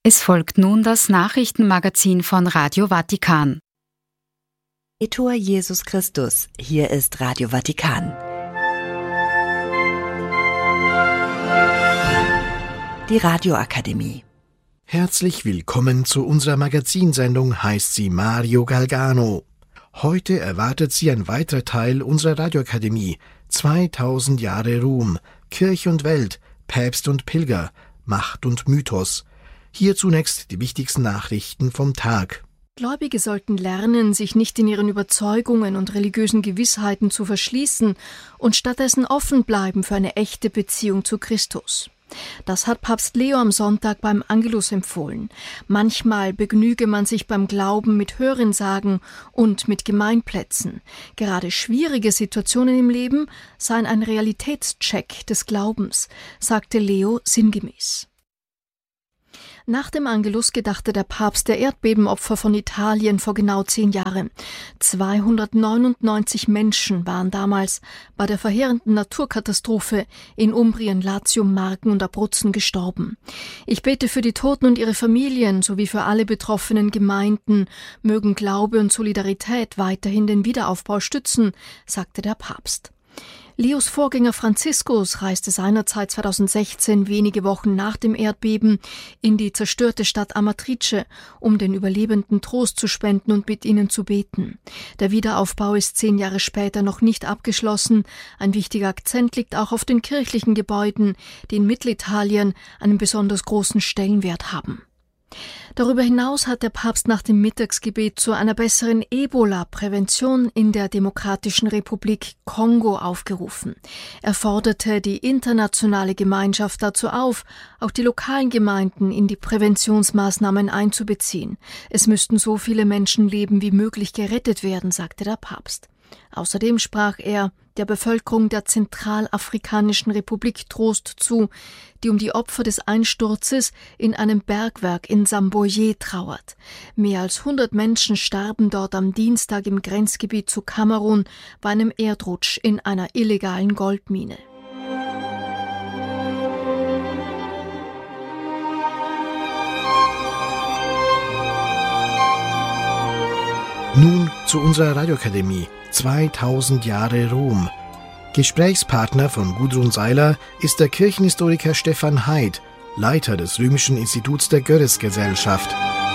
Es folgt nun das Nachrichtenmagazin von Radio Vatikan. Laudetur Jesus Christus, hier ist Radio Vatikan. Die Radioakademie. Herzlich willkommen zu unserer Magazinsendung, heißt sie Mario Galgano. Heute erwartet Sie ein weiterer Teil unserer Radioakademie, 2000 Jahre Ruhm, Kirche und Welt, Päpst und Pilger, Macht und Mythos. Hier zunächst die wichtigsten Nachrichten vom Tag. Gläubige sollten lernen, sich nicht in ihren Überzeugungen und religiösen Gewissheiten zu verschließen und stattdessen offen bleiben für eine echte Beziehung zu Christus. Das hat Papst Leo am Sonntag beim Angelus empfohlen. Manchmal begnüge man sich beim Glauben mit Hörensagen und mit Gemeinplätzen. Gerade schwierige Situationen im Leben seien ein Realitätscheck des Glaubens, sagte Leo sinngemäß. Nach dem Angelus gedachte der Papst der Erdbebenopfer von Italien vor genau 10 Jahren. 299 Menschen waren damals bei der verheerenden Naturkatastrophe in Umbrien, Latium, Marken und Abruzzen gestorben. Ich bete für die Toten und ihre Familien sowie für alle betroffenen Gemeinden. Mögen Glaube und Solidarität weiterhin den Wiederaufbau stützen, sagte der Papst. Leos Vorgänger Franziskus reiste seinerzeit 2016, wenige Wochen nach dem Erdbeben, in die zerstörte Stadt Amatrice, um den Überlebenden Trost zu spenden und mit ihnen zu beten. Der Wiederaufbau ist 10 Jahre später noch nicht abgeschlossen. Ein wichtiger Akzent liegt auch auf den kirchlichen Gebäuden, die in Mittelitalien einen besonders großen Stellenwert haben. Darüber hinaus hat der Papst nach dem Mittagsgebet zu einer besseren Ebola-Prävention in der Demokratischen Republik Kongo aufgerufen. Er forderte die internationale Gemeinschaft dazu auf, auch die lokalen Gemeinden in die Präventionsmaßnahmen einzubeziehen. Es müssten so viele Menschenleben wie möglich gerettet werden, sagte der Papst. Außerdem sprach er der Bevölkerung der Zentralafrikanischen Republik Trost zu, die um die Opfer des Einsturzes in einem Bergwerk in Samboye trauert. Mehr als 100 Menschen starben dort am Dienstag im Grenzgebiet zu Kamerun bei einem Erdrutsch in einer illegalen Goldmine. Nun zu unserer Radioakademie, 2000 Jahre Ruhm. Gesprächspartner von Gudrun Seiler ist der Kirchenhistoriker Stefan Heid, Leiter des Römischen Instituts der Görres-Gesellschaft.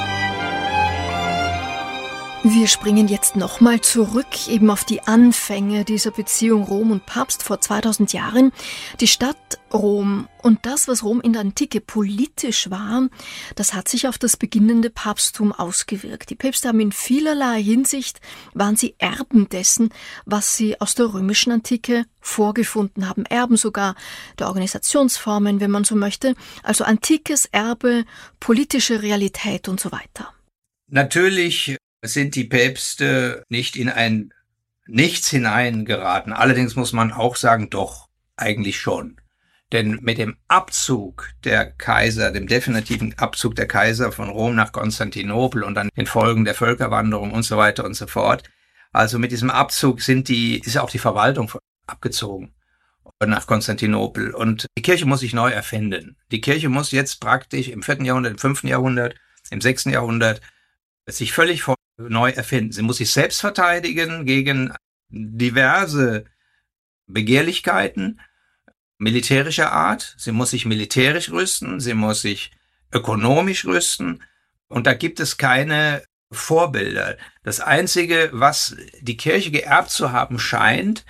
Wir springen jetzt nochmal zurück eben auf die Anfänge dieser Beziehung Rom und Papst vor 2000 Jahren. Die Stadt Rom und das, was Rom in der Antike politisch war, das hat sich auf das beginnende Papsttum ausgewirkt. Die Päpste haben in vielerlei Hinsicht, waren sie Erben dessen, was sie aus der römischen Antike vorgefunden haben. Erben sogar der Organisationsformen, wenn man so möchte. Also antikes Erbe, politische Realität und so weiter. Natürlich sind die Päpste nicht in ein Nichts hineingeraten. Allerdings muss man auch sagen, doch, eigentlich schon. Denn mit dem Abzug der Kaiser, dem definitiven Abzug der Kaiser von Rom nach Konstantinopel und dann den Folgen der Völkerwanderung und so weiter und so fort, also mit diesem Abzug ist auch die Verwaltung abgezogen nach Konstantinopel. Und die Kirche muss sich neu erfinden. Die Kirche muss jetzt praktisch im 4. Jahrhundert, im 5. Jahrhundert, im 6. Jahrhundert sich völlig neu erfinden. Sie muss sich selbst verteidigen gegen diverse Begehrlichkeiten militärischer Art. Sie muss sich militärisch rüsten, sie muss sich ökonomisch rüsten. Und da gibt es keine Vorbilder. Das Einzige, was die Kirche geerbt zu haben scheint,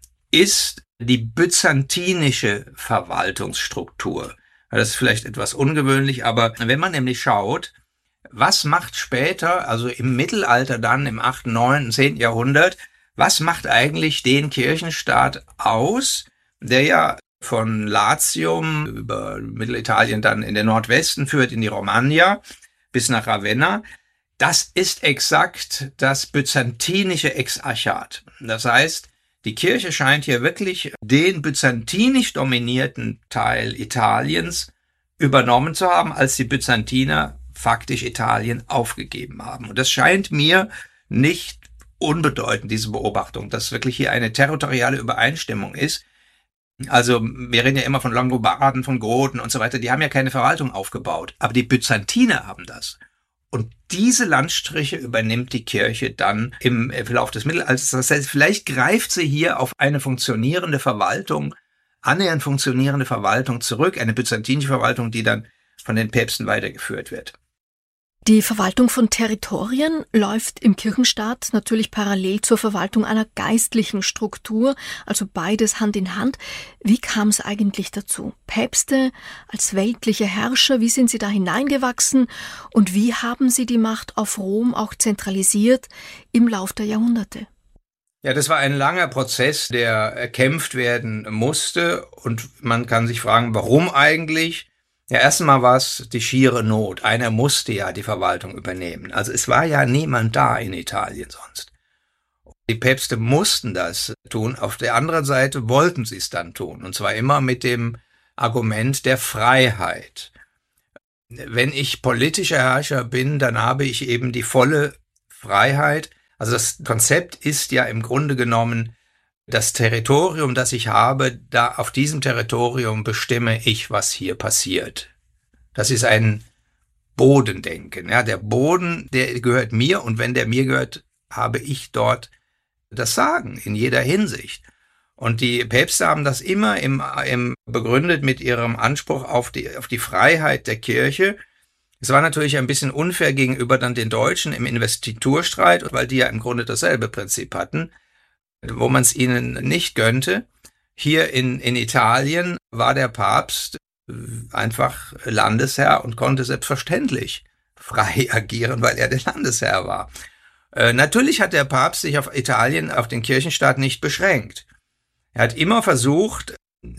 ist die byzantinische Verwaltungsstruktur. Das ist vielleicht etwas ungewöhnlich, aber wenn man nämlich schaut, was macht später, also im Mittelalter dann, im 8., 9., 10. Jahrhundert, was macht eigentlich den Kirchenstaat aus, der ja von Latium über Mittelitalien dann in den Nordwesten führt, in die Romagna bis nach Ravenna? Das ist exakt das byzantinische Exarchat. Das heißt, die Kirche scheint hier wirklich den byzantinisch dominierten Teil Italiens übernommen zu haben, als die Byzantiner faktisch Italien aufgegeben haben. Und das scheint mir nicht unbedeutend, diese Beobachtung, dass wirklich hier eine territoriale Übereinstimmung ist. Also wir reden ja immer von Langobarden, von Goten und so weiter. Die haben ja keine Verwaltung aufgebaut. Aber die Byzantiner haben das. Und diese Landstriche übernimmt die Kirche dann im Verlauf des Mittelalters. Das heißt, vielleicht greift sie hier auf eine funktionierende Verwaltung, annähernd funktionierende Verwaltung zurück, eine byzantinische Verwaltung, die dann von den Päpsten weitergeführt wird. Die Verwaltung von Territorien läuft im Kirchenstaat natürlich parallel zur Verwaltung einer geistlichen Struktur, also beides Hand in Hand. Wie kam es eigentlich dazu? Päpste als weltliche Herrscher, wie sind sie da hineingewachsen und wie haben sie die Macht auf Rom auch zentralisiert im Lauf der Jahrhunderte? Ja, das war ein langer Prozess, der erkämpft werden musste und man kann sich fragen, warum eigentlich? Ja, erstmal war es die schiere Not. Einer musste ja die Verwaltung übernehmen. Also es war ja niemand da in Italien sonst. Die Päpste mussten das tun. Auf der anderen Seite wollten sie es dann tun. Und zwar immer mit dem Argument der Freiheit. Wenn ich politischer Herrscher bin, dann habe ich eben die volle Freiheit. Also das Konzept ist ja im Grunde genommen, das Territorium, das ich habe, da auf diesem Territorium bestimme ich, was hier passiert. Das ist ein Bodendenken. Ja, der Boden, der gehört mir und wenn der mir gehört, habe ich dort das Sagen in jeder Hinsicht. Und die Päpste haben das immer begründet mit ihrem Anspruch auf die Freiheit der Kirche. Es war natürlich ein bisschen unfair gegenüber dann den Deutschen im Investiturstreit, weil die ja im Grunde dasselbe Prinzip hatten, wo man es ihnen nicht gönnte. Hier in Italien war der Papst einfach Landesherr und konnte selbstverständlich frei agieren, weil er der Landesherr war. Natürlich hat der Papst sich auf Italien, auf den Kirchenstaat nicht beschränkt. Er hat immer versucht,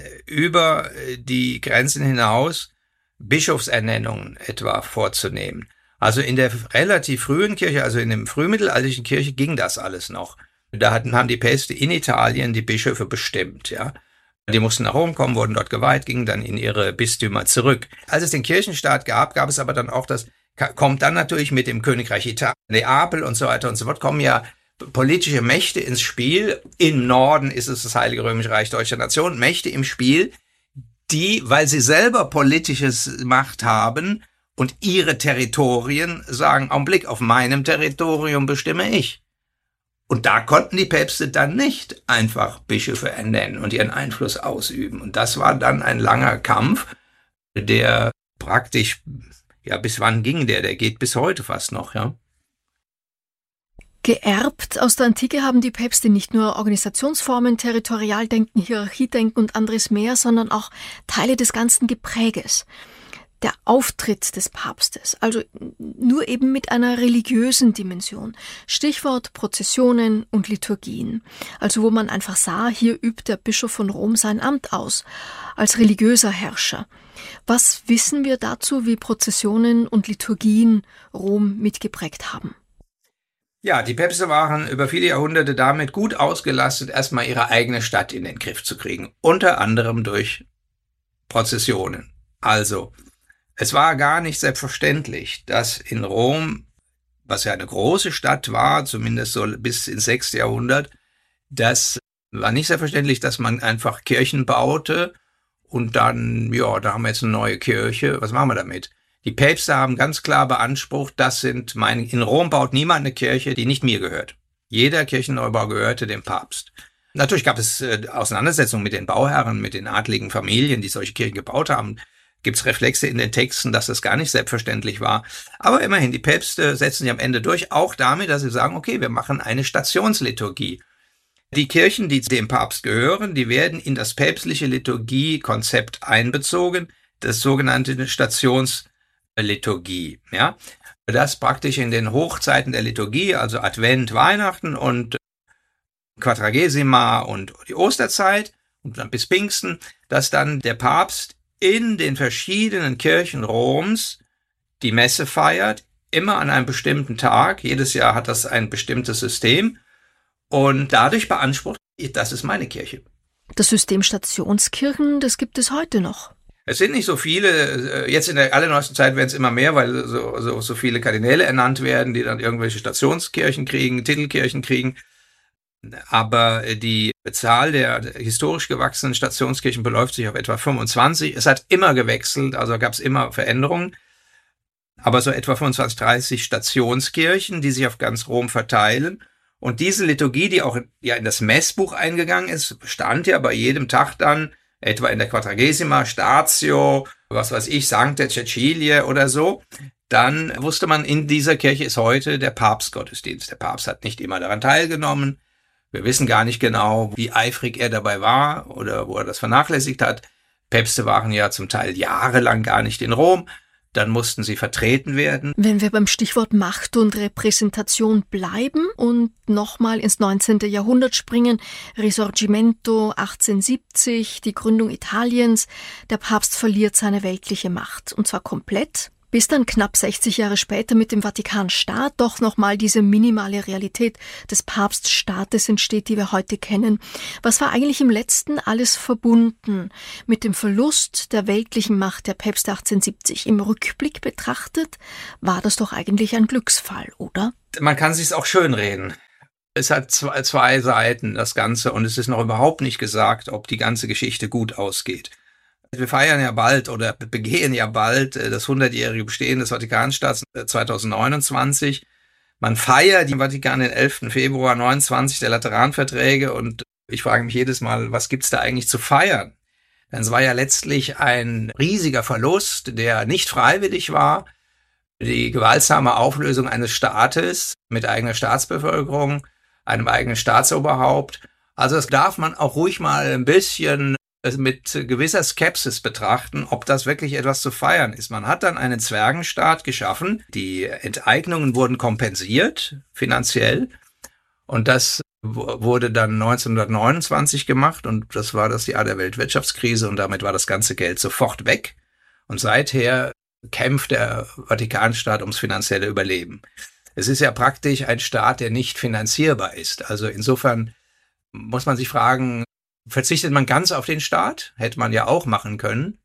über die Grenzen hinaus Bischofsernennungen etwa vorzunehmen. Also in der relativ frühen Kirche, also in der frühmittelalterlichen Kirche ging das alles noch. Da haben die Päpste in Italien die Bischöfe bestimmt, ja. Die mussten nach Rom kommen, wurden dort geweiht, gingen dann in ihre Bistümer zurück. Als es den Kirchenstaat gab es aber dann auch kommt dann natürlich mit dem Königreich Italien, Neapel und so weiter und so fort, kommen ja politische Mächte ins Spiel. Im Norden ist es das Heilige Römische Reich Deutscher Nation, Mächte im Spiel, die, weil sie selber politisches Macht haben und ihre Territorien sagen, Augenblick, auf meinem Territorium bestimme ich. Und da konnten die Päpste dann nicht einfach Bischöfe ernennen und ihren Einfluss ausüben. Und das war dann ein langer Kampf, der praktisch, ja, bis wann ging der? Der geht bis heute fast noch, ja. Geerbt aus der Antike haben die Päpste nicht nur Organisationsformen, Territorialdenken, Hierarchiedenken und anderes mehr, sondern auch Teile des ganzen Gepräges. Der Auftritt des Papstes, also nur eben mit einer religiösen Dimension. Stichwort Prozessionen und Liturgien. Also wo man einfach sah, hier übt der Bischof von Rom sein Amt aus, als religiöser Herrscher. Was wissen wir dazu, wie Prozessionen und Liturgien Rom mitgeprägt haben? Ja, die Päpste waren über viele Jahrhunderte damit gut ausgelastet, erstmal ihre eigene Stadt in den Griff zu kriegen. Unter anderem durch Prozessionen. Also, es war gar nicht selbstverständlich, dass in Rom, was ja eine große Stadt war, zumindest so bis ins 6. Jahrhundert, das war nicht selbstverständlich, dass man einfach Kirchen baute und dann, ja, da haben wir jetzt eine neue Kirche, was machen wir damit? Die Päpste haben ganz klar beansprucht, in Rom baut niemand eine Kirche, die nicht mir gehört. Jeder Kirchenneubau gehörte dem Papst. Natürlich gab es Auseinandersetzungen mit den Bauherren, mit den adligen Familien, die solche Kirchen gebaut haben. Gibt's Reflexe in den Texten, dass das gar nicht selbstverständlich war. Aber immerhin, die Päpste setzen sich am Ende durch, auch damit, dass sie sagen, okay, wir machen eine Stationsliturgie. Die Kirchen, die dem Papst gehören, die werden in das päpstliche Liturgiekonzept einbezogen, das sogenannte Stationsliturgie, ja. Das praktisch in den Hochzeiten der Liturgie, also Advent, Weihnachten und Quadragesima und die Osterzeit und dann bis Pfingsten, dass dann der Papst in den verschiedenen Kirchen Roms die Messe feiert, immer an einem bestimmten Tag. Jedes Jahr hat das ein bestimmtes System und dadurch beansprucht, das ist meine Kirche. Das System Stationskirchen, das gibt es heute noch. Es sind nicht so viele, jetzt in der allerneuesten Zeit werden es immer mehr, weil so viele Kardinäle ernannt werden, die dann irgendwelche Stationskirchen kriegen, Titelkirchen kriegen. Aber die Zahl der historisch gewachsenen Stationskirchen beläuft sich auf etwa 25. Es hat immer gewechselt, also gab es immer Veränderungen. Aber so etwa 25, 30 Stationskirchen, die sich auf ganz Rom verteilen. Und diese Liturgie, die auch in das Messbuch eingegangen ist, stand ja bei jedem Tag dann, etwa in der Quadragesima, Statio, was weiß ich, Sancte Cecilie oder so. Dann wusste man, in dieser Kirche ist heute der Papstgottesdienst. Der Papst hat nicht immer daran teilgenommen. Wir wissen gar nicht genau, wie eifrig er dabei war oder wo er das vernachlässigt hat. Päpste waren ja zum Teil jahrelang gar nicht in Rom. Dann mussten sie vertreten werden. Wenn wir beim Stichwort Macht und Repräsentation bleiben und nochmal ins 19. Jahrhundert springen, Risorgimento 1870, die Gründung Italiens, der Papst verliert seine weltliche Macht, und zwar komplett. Bis dann knapp 60 Jahre später mit dem Vatikanstaat doch nochmal diese minimale Realität des Papststaates entsteht, die wir heute kennen. Was war eigentlich im Letzten alles verbunden mit dem Verlust der weltlichen Macht der Päpste 1870? Im Rückblick betrachtet war das doch eigentlich ein Glücksfall, oder? Man kann sich's auch schönreden. Es hat zwei Seiten, das Ganze, und es ist noch überhaupt nicht gesagt, ob die ganze Geschichte gut ausgeht. Wir feiern ja bald oder begehen ja bald das 100-jährige Bestehen des Vatikanstaats 2029. Man feiert im Vatikan den 11. Februar 29 der Lateranverträge, und ich frage mich jedes Mal, was gibt's da eigentlich zu feiern? Denn es war ja letztlich ein riesiger Verlust, der nicht freiwillig war. Die gewaltsame Auflösung eines Staates mit eigener Staatsbevölkerung, einem eigenen Staatsoberhaupt. Also das darf man auch ruhig mal ein bisschen mit gewisser Skepsis betrachten, ob das wirklich etwas zu feiern ist. Man hat dann einen Zwergenstaat geschaffen, die Enteignungen wurden kompensiert, finanziell, und das wurde dann 1929 gemacht, und das war das Jahr der Weltwirtschaftskrise, und damit war das ganze Geld sofort weg, und seither kämpft der Vatikanstaat ums finanzielle Überleben. Es ist ja praktisch ein Staat, der nicht finanzierbar ist. Also insofern muss man sich fragen, verzichtet man ganz auf den Staat? Hätte man ja auch machen können.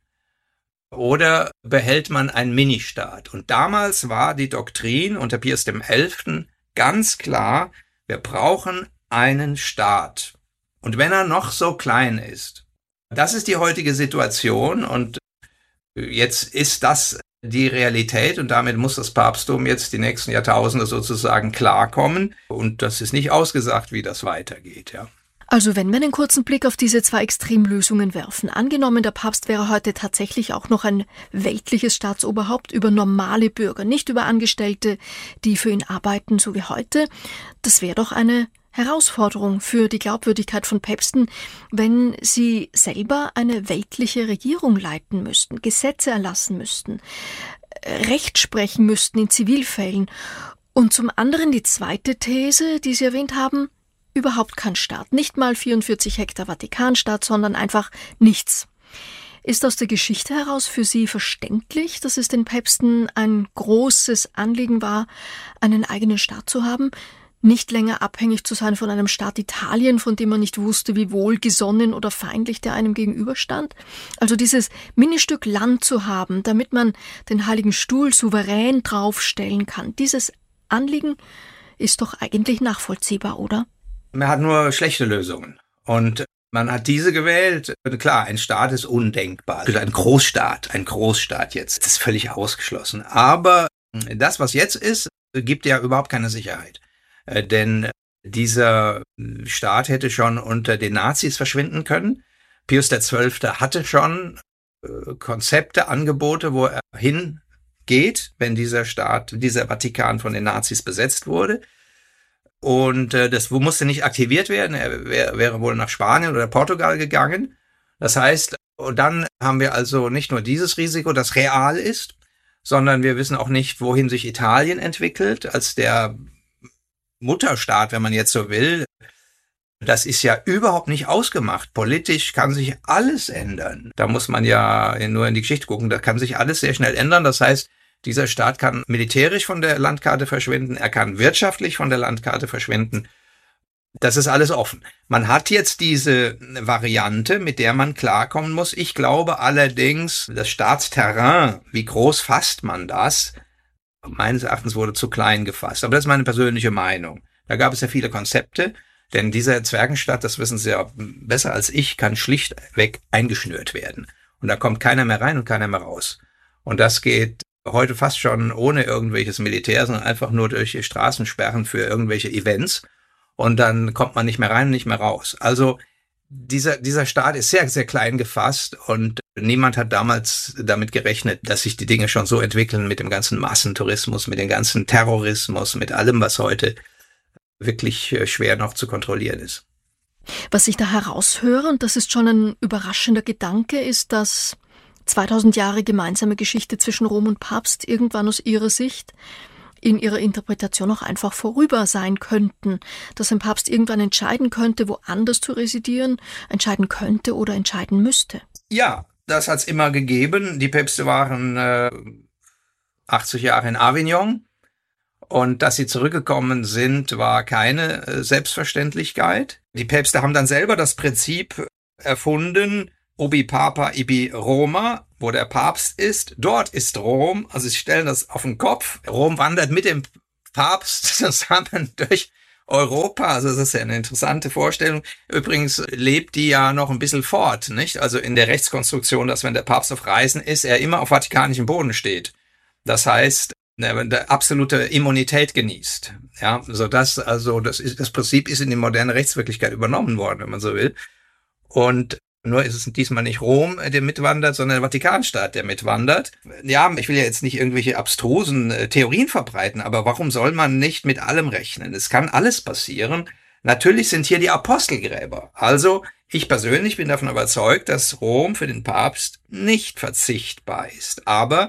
Oder behält man einen Ministaat? Und damals war die Doktrin unter Pius XI. Ganz klar, wir brauchen einen Staat. Und wenn er noch so klein ist. Das ist die heutige Situation, und jetzt ist das die Realität, und damit muss das Papsttum jetzt die nächsten Jahrtausende sozusagen klarkommen. Und das ist nicht ausgesagt, wie das weitergeht, ja. Also wenn wir einen kurzen Blick auf diese zwei Extremlösungen werfen, angenommen, der Papst wäre heute tatsächlich auch noch ein weltliches Staatsoberhaupt über normale Bürger, nicht über Angestellte, die für ihn arbeiten, so wie heute, das wäre doch eine Herausforderung für die Glaubwürdigkeit von Päpsten, wenn sie selber eine weltliche Regierung leiten müssten, Gesetze erlassen müssten, Recht sprechen müssten in Zivilfällen. Und zum anderen die zweite These, die Sie erwähnt haben, überhaupt kein Staat, nicht mal 44 Hektar Vatikanstaat, sondern einfach nichts. Ist aus der Geschichte heraus für Sie verständlich, dass es den Päpsten ein großes Anliegen war, einen eigenen Staat zu haben, nicht länger abhängig zu sein von einem Staat Italien, von dem man nicht wusste, wie wohlgesonnen oder feindlich der einem gegenüberstand? Also dieses Ministück Land zu haben, damit man den Heiligen Stuhl souverän draufstellen kann, dieses Anliegen ist doch eigentlich nachvollziehbar, oder? Man hat nur schlechte Lösungen. Und man hat diese gewählt. Klar, ein Staat ist undenkbar. Ein Großstaat jetzt, das ist völlig ausgeschlossen. Aber das, was jetzt ist, gibt ja überhaupt keine Sicherheit. Denn dieser Staat hätte schon unter den Nazis verschwinden können. Pius XII. Hatte schon Konzepte, Angebote, wo er hingeht, wenn dieser Vatikan von den Nazis besetzt wurde. Und das musste nicht aktiviert werden. Er wäre wohl nach Spanien oder Portugal gegangen. Das heißt, und dann haben wir also nicht nur dieses Risiko, das real ist, sondern wir wissen auch nicht, wohin sich Italien entwickelt als der Mutterstaat, wenn man jetzt so will. Das ist ja überhaupt nicht ausgemacht. Politisch kann sich alles ändern. Da muss man ja nur in die Geschichte gucken. Da kann sich alles sehr schnell ändern. Das heißt, dieser Staat kann militärisch von der Landkarte verschwinden, er kann wirtschaftlich von der Landkarte verschwinden. Das ist alles offen. Man hat jetzt diese Variante, mit der man klarkommen muss. Ich glaube allerdings, das Staatsterrain, wie groß fasst man das? Meines Erachtens wurde zu klein gefasst. Aber das ist meine persönliche Meinung. Da gab es ja viele Konzepte. Denn dieser Zwergenstaat, das wissen Sie ja besser als ich, kann schlichtweg eingeschnürt werden. Und da kommt keiner mehr rein und keiner mehr raus. Und das geht heute fast schon ohne irgendwelches Militär, sondern einfach nur durch Straßensperren für irgendwelche Events. Und dann kommt man nicht mehr rein und nicht mehr raus. Also dieser Staat ist sehr, sehr klein gefasst und niemand hat damals damit gerechnet, dass sich die Dinge schon so entwickeln mit dem ganzen Massentourismus, mit dem ganzen Terrorismus, mit allem, was heute wirklich schwer noch zu kontrollieren ist. Was ich da heraushöre, und das ist schon ein überraschender Gedanke, ist, dass 2000 Jahre gemeinsame Geschichte zwischen Rom und Papst irgendwann aus Ihrer Sicht in ihrer Interpretation auch einfach vorüber sein könnten, dass ein Papst irgendwann entscheiden könnte, woanders zu residieren, entscheiden könnte oder entscheiden müsste. Ja, das hat's immer gegeben. Die Päpste waren 80 Jahre in Avignon und dass sie zurückgekommen sind, war keine Selbstverständlichkeit. Die Päpste haben dann selber das Prinzip erfunden, Ubi Papa ibi Roma, wo der Papst ist, dort ist Rom. Also sie stellen das auf den Kopf. Rom wandert mit dem Papst zusammen durch Europa. Also das ist ja eine interessante Vorstellung. Übrigens lebt die ja noch ein bisschen fort, nicht? Also in der Rechtskonstruktion, dass wenn der Papst auf Reisen ist, er immer auf vatikanischem Boden steht. Das heißt, der absolute Immunität genießt. Ja, das Prinzip ist in die moderne Rechtswirklichkeit übernommen worden, wenn man so will. Und nur ist es diesmal nicht Rom, der mitwandert, sondern der Vatikanstaat, der mitwandert. Ja, ich will ja jetzt nicht irgendwelche abstrusen Theorien verbreiten, aber warum soll man nicht mit allem rechnen? Es kann alles passieren. Natürlich sind hier die Apostelgräber. Also, ich persönlich bin davon überzeugt, dass Rom für den Papst nicht verzichtbar ist. Aber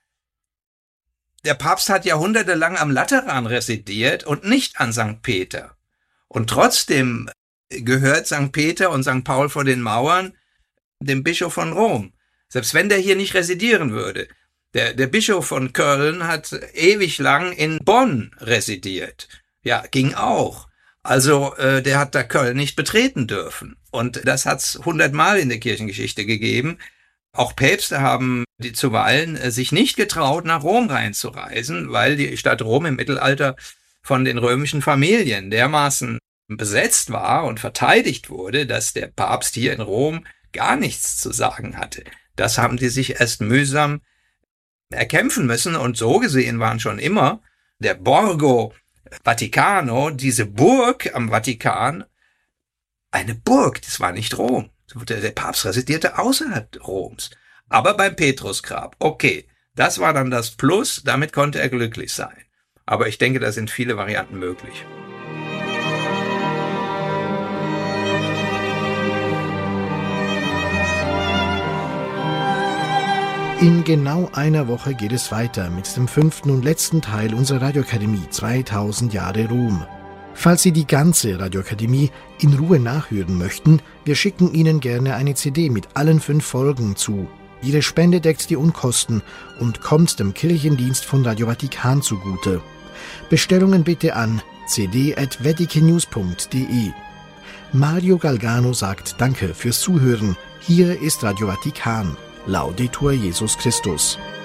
der Papst hat jahrhundertelang am Lateran residiert und nicht an St. Peter. Und trotzdem gehört St. Peter und St. Paul vor den Mauern dem Bischof von Rom. Selbst wenn der hier nicht residieren würde. Der Bischof von Köln hat ewig lang in Bonn residiert. Ja, ging auch. Also der hat da Köln nicht betreten dürfen. Und das hat's 100-mal in der Kirchengeschichte gegeben. Auch Päpste haben die zuweilen sich nicht getraut, nach Rom reinzureisen, weil die Stadt Rom im Mittelalter von den römischen Familien dermaßen besetzt war und verteidigt wurde, dass der Papst hier in Rom gar nichts zu sagen hatte. Das haben die sich erst mühsam erkämpfen müssen und so gesehen waren schon immer der Borgo Vaticano, diese Burg am Vatikan, eine Burg, das war nicht Rom. Der Papst residierte außerhalb Roms, aber beim Petrusgrab. Okay, das war dann das Plus, damit konnte er glücklich sein. Aber ich denke, da sind viele Varianten möglich. In genau einer Woche geht es weiter mit dem 5. und letzten Teil unserer Radioakademie 2000 Jahre Ruhm. Falls Sie die ganze Radioakademie in Ruhe nachhören möchten, wir schicken Ihnen gerne eine CD mit allen 5 Folgen zu. Ihre Spende deckt die Unkosten und kommt dem Kirchendienst von Radio Vatikan zugute. Bestellungen bitte an cd@vaticanews.de. Mario Galgano sagt Danke fürs Zuhören. Hier ist Radio Vatikan. Laudetur Jesus Christus.